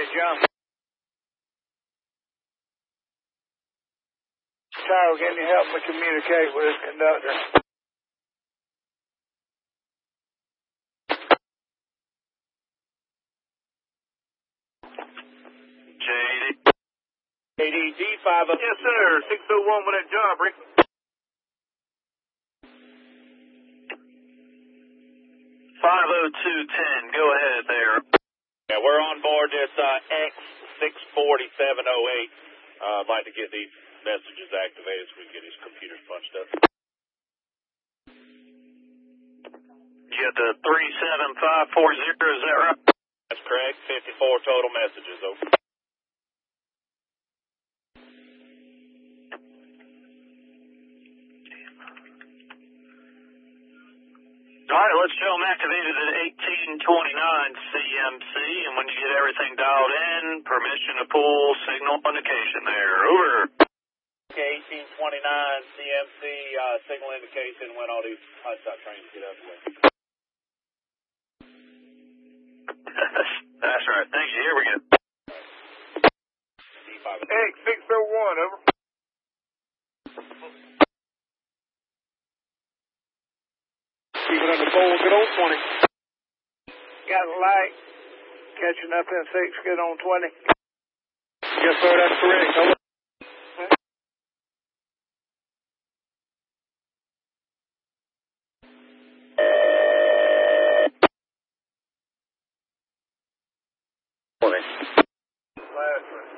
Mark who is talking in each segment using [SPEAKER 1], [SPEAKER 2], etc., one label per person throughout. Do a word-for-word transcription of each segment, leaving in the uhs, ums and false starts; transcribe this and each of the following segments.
[SPEAKER 1] John. Tyler, can you help me communicate with this conductor?
[SPEAKER 2] J D.
[SPEAKER 1] J D, D five.
[SPEAKER 2] Yes, sir. six oh one with that job, Rick. five oh two ten, go ahead there.
[SPEAKER 3] Yeah, we're on board this uh, X six forty-seven oh eight. Uh, I'd like to get these messages activated so we can get his computers punched up.
[SPEAKER 2] You got the three seven five four zero, is that right?
[SPEAKER 3] That's correct. fifty-four total messages, over.
[SPEAKER 2] All right, let's show them activated at eighteen twenty-nine C M C, and when you get everything dialed in, permission to pull signal indication there. Over.
[SPEAKER 3] Okay, eighteen twenty-nine C M C, uh, signal indication when all these hot shot trains get up with.
[SPEAKER 2] That's right. Thank you. Here we go.
[SPEAKER 1] X six oh one, over.
[SPEAKER 4] Keep it under four, get on twenty.
[SPEAKER 1] Got a light. Catching up in six, get on twenty.
[SPEAKER 4] Yes, sir, that's correct. Over.
[SPEAKER 3] twenty.
[SPEAKER 1] Last one.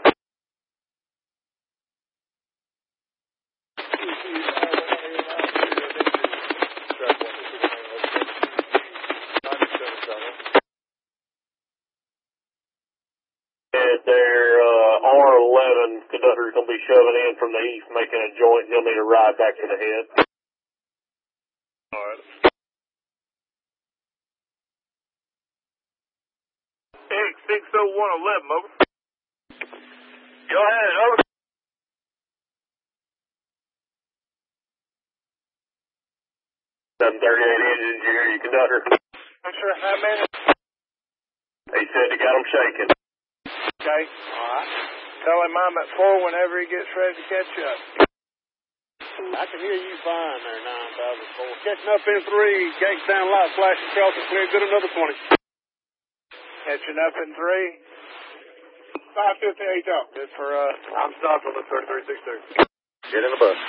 [SPEAKER 2] At their uh, R eleven, conductor's going to be shoving in from the east, making a joint. He'll need a ride back to the head.
[SPEAKER 1] All right. X six oh one eleven, over.
[SPEAKER 2] Go ahead, over. seven thirty-eight engines, you hear you, conductor.
[SPEAKER 1] I'm sure how many?
[SPEAKER 2] He said he got them shaking.
[SPEAKER 1] Okay. All right. Tell him I'm at four whenever he gets ready to catch up.
[SPEAKER 4] I can hear you fine there, nine thousand four. Catching up in three, gates down light, flash across the clear, good another twenty.
[SPEAKER 1] Catching up in three. five fifty-eight out. Good for us.
[SPEAKER 4] I'm stopped on the thirty-three sixty-two.
[SPEAKER 3] Get in the bus.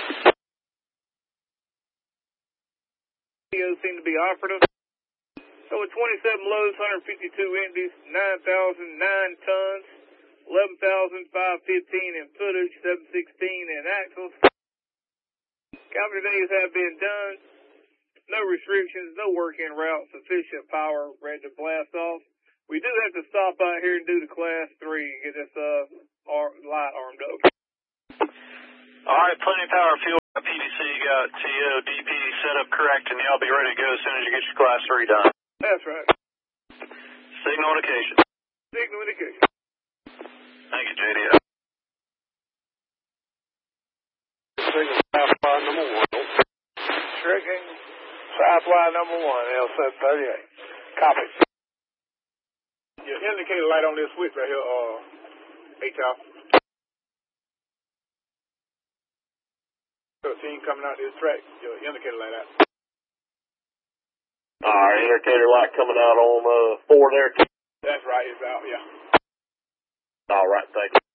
[SPEAKER 1] Seem to be operative. So with twenty-seven loads, one hundred fifty-two empties, nine thousand nine tons, eleven thousand five hundred fifteen in footage, seven sixteen in axles. Copy days have been done. No restrictions, no working route, sufficient power, ready to blast off. We do have to stop out here and do the class three, get this uh ar light armed up.
[SPEAKER 2] All right, plenty of power, fuel. P D C got T O, D P set up correct, and y'all be ready to go as soon as you get your class three done.
[SPEAKER 1] That's right.
[SPEAKER 2] Signal indication.
[SPEAKER 1] Signal indication.
[SPEAKER 2] Thank you, J D.
[SPEAKER 4] Signal Southwide number one.
[SPEAKER 1] Tricking Southwide number one, L seven thirty-eight. Copy.
[SPEAKER 4] Your indicator light on this switch right here, uh, H L. thirteen coming out this track, your indicator light out.
[SPEAKER 2] All right, indicator light coming out on uh, four there.
[SPEAKER 4] That's right, it's out, yeah.
[SPEAKER 2] All right, thank you.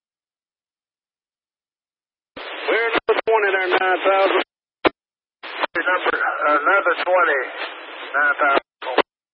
[SPEAKER 4] We're another twenty there, nine thousand.
[SPEAKER 1] Number, another twenty, nine thousand.